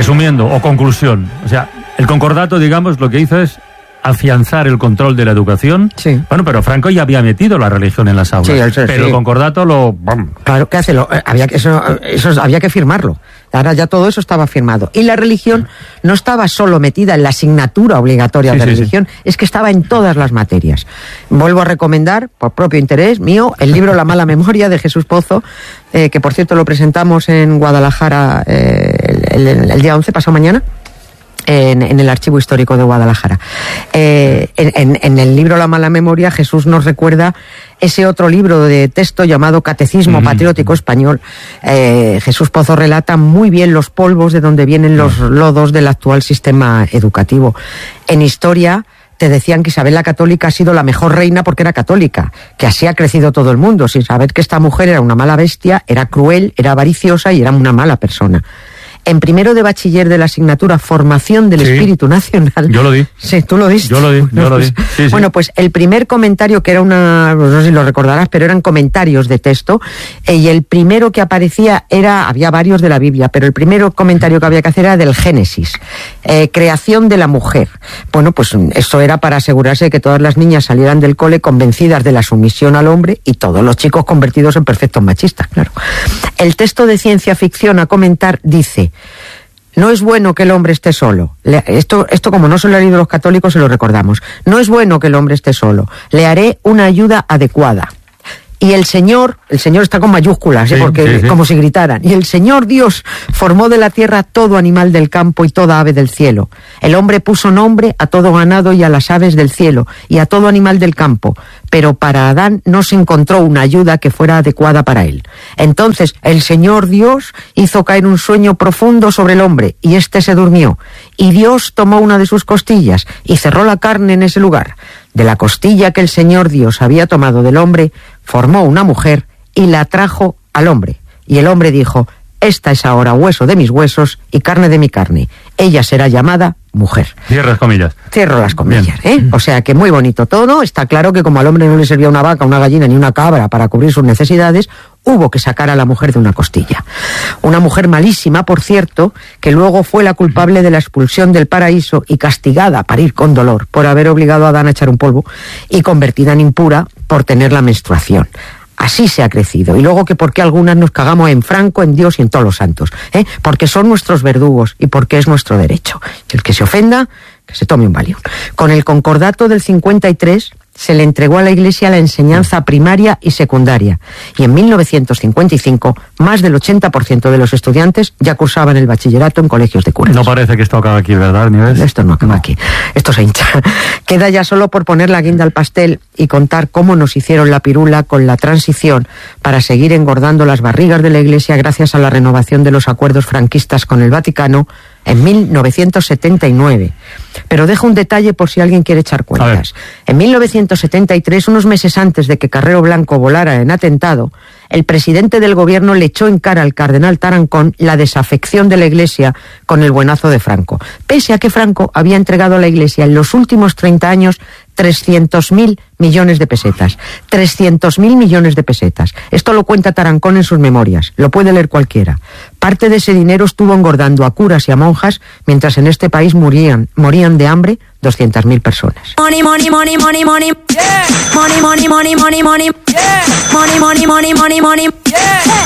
resumiendo, o conclusión, o sea, el concordato, digamos, lo que hizo es afianzar el control de la educación. Sí. Bueno, pero Franco ya había metido la religión en las aulas. Sí, pero el concordato Claro, ¿qué hace? Eso había que firmarlo. Ahora ya todo eso estaba firmado. Y la religión no estaba solo metida en la asignatura obligatoria de religión, es que estaba en todas las materias. Vuelvo a recomendar, por propio interés mío, el libro La mala memoria de Jesús Pozo, que por cierto lo presentamos en Guadalajara el día 11, pasado mañana. En el Archivo Histórico de Guadalajara. En el libro La mala memoria, Jesús nos recuerda ese otro libro de texto llamado Catecismo Patriótico Español. Jesús Pozo relata muy bien los polvos de donde vienen los lodos del actual sistema educativo. En historia te decían que Isabel la Católica ha sido la mejor reina porque era católica, que así ha crecido todo el mundo, sin saber que esta mujer era una mala bestia, era cruel, era avariciosa y era una mala persona. En primero de bachiller de la asignatura Formación del Espíritu Nacional. Yo lo di. Sí, tú lo diste. Yo lo di. Sí, bueno, pues el primer comentario, que era no sé si lo recordarás, pero eran comentarios de texto, y el primero que aparecía había varios de la Biblia, pero el primero comentario que había que hacer era del Génesis. Creación de la mujer. Bueno, pues eso era para asegurarse de que todas las niñas salieran del cole convencidas de la sumisión al hombre y todos los chicos convertidos en perfectos machistas, claro. El texto de ciencia ficción a comentar dice: no es bueno que el hombre esté solo. Esto como no se lo han leído los católicos, se lo recordamos. No es bueno que el hombre esté solo. Le haré una ayuda adecuada. Y el Señor está con mayúsculas, porque como si gritaran. Y el Señor Dios formó de la tierra todo animal del campo y toda ave del cielo. El hombre puso nombre a todo ganado y a las aves del cielo y a todo animal del campo. Pero para Adán no se encontró una ayuda que fuera adecuada para él. Entonces el Señor Dios hizo caer un sueño profundo sobre el hombre, y éste se durmió. Y Dios tomó una de sus costillas y cerró la carne en ese lugar. De la costilla que el Señor Dios había tomado del hombre, formó una mujer y la trajo al hombre. Y el hombre dijo: esta es ahora hueso de mis huesos y carne de mi carne. Ella será llamada mujer. Cierro las comillas. Cierro las comillas, O sea que muy bonito todo. Está claro que como al hombre no le servía una vaca, una gallina ni una cabra para cubrir sus necesidades, hubo que sacar a la mujer de una costilla. Una mujer malísima, por cierto, que luego fue la culpable de la expulsión del paraíso y castigada a parir con dolor por haber obligado a Adán a echar un polvo, y convertida en impura por tener la menstruación. Así se ha crecido. Y luego que por qué algunas nos cagamos en Franco, en Dios y en todos los santos. Porque son nuestros verdugos y porque es nuestro derecho. El que se ofenda, que se tome un Valium. Con el concordato del 53 se le entregó a la Iglesia la enseñanza primaria y secundaria. Y en 1955, más del 80% de los estudiantes ya cursaban el bachillerato en colegios de curas. No parece que esto acaba aquí, ¿verdad, Nieves? Esto no acaba aquí. Esto se hincha. Queda ya solo por poner la guinda al pastel y contar cómo nos hicieron la pirula con la transición para seguir engordando las barrigas de la Iglesia gracias a la renovación de los acuerdos franquistas con el Vaticano en 1979. Pero dejo un detalle por si alguien quiere echar cuentas. En 1973, unos meses antes de que Carrero Blanco volara en atentado, el presidente del gobierno le echó en cara al cardenal Tarancón la desafección de la Iglesia con el buenazo de Franco, pese a que Franco había entregado a la Iglesia en los últimos 30 años 300.000 millones de pesetas. 300.000 millones de pesetas. Esto lo cuenta Tarancón en sus memorias. Lo puede leer cualquiera. Parte de ese dinero estuvo engordando a curas y a monjas, mientras en este país morían de hambre 200.000 personas. Money, money, money, money, money. Yeah. Money, money, money, money, money. Yeah. Money, money, money, money, money. Yeah.